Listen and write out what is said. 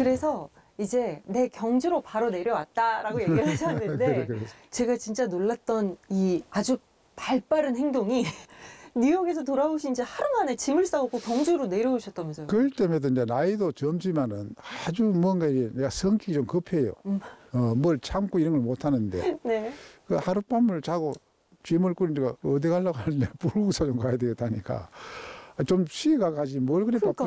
그래서 이제 내 경주로 바로 내려왔다라고 얘기를 하셨는데 그래. 제가 진짜 놀랐던 이 아주 발빠른 행동이 뉴욕에서 돌아오신 지 하루 만에 짐을 싸고 경주로 내려오셨다면서요. 그럴 때마다 이제 나이도 젊지만은 아주 뭔가 내가 성격이 좀 급해요. 뭘 참고 이런 걸 못 하는데 네. 그 하룻밤을 자고 짐을 꾸리니까 어디 가려고 하는데 불구사 좀 가야 되겠다니까 좀 쉬어가 가지 뭘 그래 그러니까.